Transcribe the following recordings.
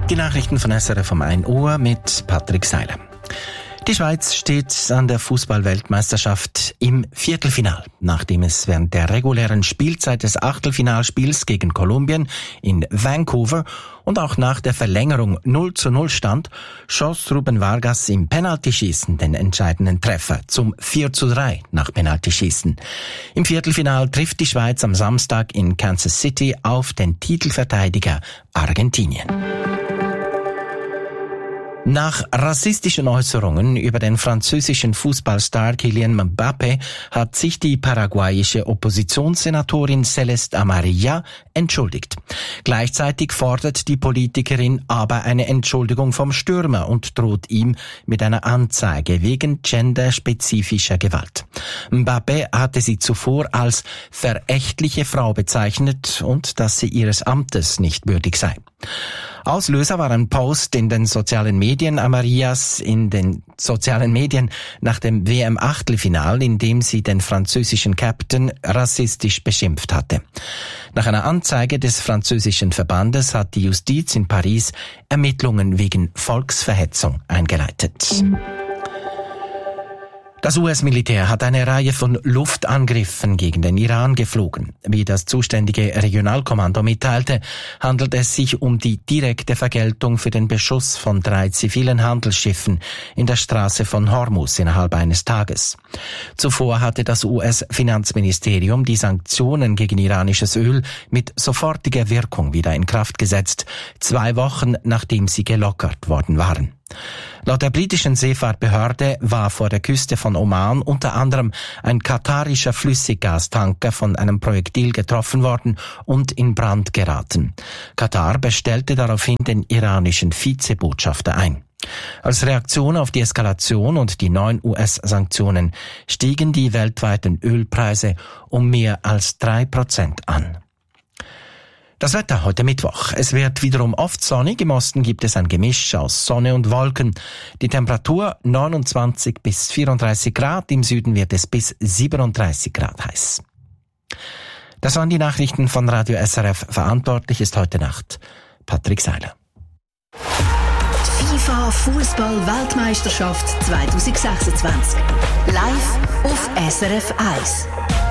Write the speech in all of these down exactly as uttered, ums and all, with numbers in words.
Die Nachrichten von S R F um ein Uhr mit Patrick Seiler. Die Schweiz steht an der Fußball-Weltmeisterschaft im Viertelfinal. Nachdem es während der regulären Spielzeit des Achtelfinalspiels gegen Kolumbien in Vancouver und auch nach der Verlängerung null zu null stand, schoss Ruben Vargas im Penaltyschießen den entscheidenden Treffer zum vier zu drei nach Penaltyschießen. Im Viertelfinal trifft die Schweiz am Samstag in Kansas City auf den Titelverteidiger Argentinien. Nach rassistischen Äußerungen über den französischen Fußballstar Kylian Mbappé hat sich die paraguayische Oppositionssenatorin Celeste Amarilla entschuldigt. Gleichzeitig fordert die Politikerin aber eine Entschuldigung vom Stürmer und droht ihm mit einer Anzeige wegen genderspezifischer Gewalt. Mbappé hatte sie zuvor als verächtliche Frau bezeichnet und dass sie ihres Amtes nicht würdig sei. Auslöser war ein Post in den sozialen Medien Amarillas in den sozialen Medien nach dem W M-Achtelfinal, in dem sie den französischen Captain rassistisch beschimpft hatte. Nach einer Anzeige des französischen Verbandes hat die Justiz in Paris Ermittlungen wegen Volksverhetzung eingeleitet. Das U S-Militär hat eine Reihe von Luftangriffen gegen den Iran geflogen. Wie das zuständige Regionalkommando mitteilte, handelt es sich um die direkte Vergeltung für den Beschuss von drei zivilen Handelsschiffen in der Straße von Hormuz innerhalb eines Tages. Zuvor hatte das U S-Finanzministerium die Sanktionen gegen iranisches Öl mit sofortiger Wirkung wieder in Kraft gesetzt, zwei Wochen nachdem sie gelockert worden waren. Laut der britischen Seefahrtbehörde war vor der Küste von Oman unter anderem ein katarischer Flüssiggastanker von einem Projektil getroffen worden und in Brand geraten. Katar bestellte daraufhin den iranischen Vizebotschafter ein. Als Reaktion auf die Eskalation und die neuen U S-Sanktionen stiegen die weltweiten Ölpreise um mehr als drei Prozent an. Das Wetter heute Mittwoch. Es wird wiederum oft sonnig. Im Osten gibt es ein Gemisch aus Sonne und Wolken. Die Temperatur neunundzwanzig bis vierunddreißig Grad. Im Süden wird es bis siebenunddreißig Grad heiß. Das waren die Nachrichten von Radio S R F. Verantwortlich ist heute Nacht Patrick Seiler. Die FIFA Fußball-Weltmeisterschaft zwanzig sechsundzwanzig. Live auf S R F eins.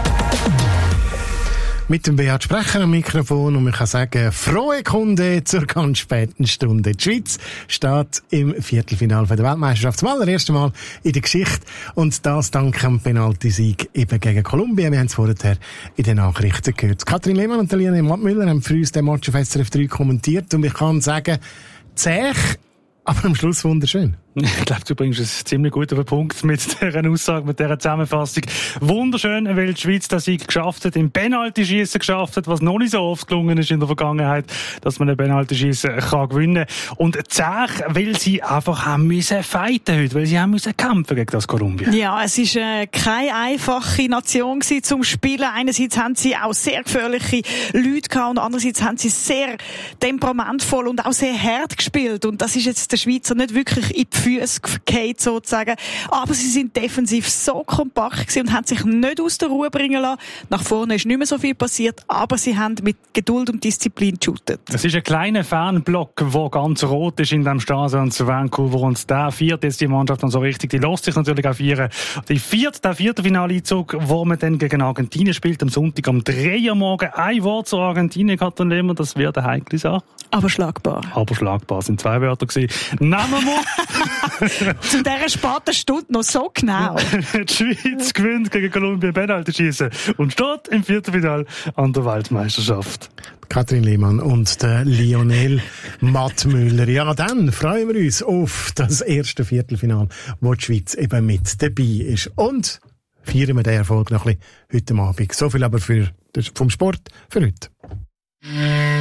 Mit dem Beat Sprecher am Mikrofon und man kann sagen, frohe Kunde zur ganz späten Stunde. Die Schweiz steht im Viertelfinale der Weltmeisterschaft zum allerersten Mal in der Geschichte und das dank dem Penaltysieg eben gegen Kolumbien. Wir haben es vorher in den Nachrichten gehört. Katrin Lehmann und Liane Mattmüller haben für uns den Match auf S R F drei kommentiert und ich kann sagen, zäh, aber am Schluss wunderschön. Ich glaube, du bringst es ziemlich gut auf den Punkt mit dieser Aussage, mit dieser Zusammenfassung. Wunderschön, weil die Schweiz das Sieg geschafft hat, im Penaltyschießen geschafft hat, was noch nicht so oft gelungen ist in der Vergangenheit, dass man ein Penaltyschießen kann gewinnen. Und zäh, weil sie einfach haben müssen fighten heute, weil sie haben müssen kämpfen gegen das Kolumbien. Ja, es ist äh, keine einfache Nation gewesen zum Spielen. Einerseits haben sie auch sehr gefährliche Leute gehabt und andererseits haben sie sehr temperamentvoll und auch sehr hart gespielt. Und das ist jetzt der Schweizer nicht wirklich in die Füße gefallen, sozusagen. Aber sie sind defensiv so kompakt gewesen und haben sich nicht aus der Ruhe bringen lassen. Nach vorne ist nicht mehr so viel passiert, aber sie haben mit Geduld und Disziplin geshootet. Es ist ein kleiner Fanblock, der ganz rot ist in dem Stadion zu Vancouver und der viert jetzt die Mannschaft dann so richtig. Die lässt sich natürlich auch feiern. Die vierte, der vierte Finaleinzug, wo man dann gegen Argentinien spielt, am Sonntag am drei Uhr morgen. Ein Wort zu Argentinien, Katrin Lehmann, das wird eine heikle Sache. Aber schlagbar. Aber schlagbar, sind zwei Wörter gewesen. Nehmen wir zu dieser späten Stunde noch so genau. Die Schweiz gewinnt gegen Kolumbien Penaltyschießen und steht im Viertelfinale an der Weltmeisterschaft. Katrin Lehmann und der Lionel Mattmüller. Ja, dann freuen wir uns auf das erste Viertelfinale, wo die Schweiz eben mit dabei ist. Und feiern wir den Erfolg noch ein bisschen heute Abend. So viel aber für, vom Sport für heute.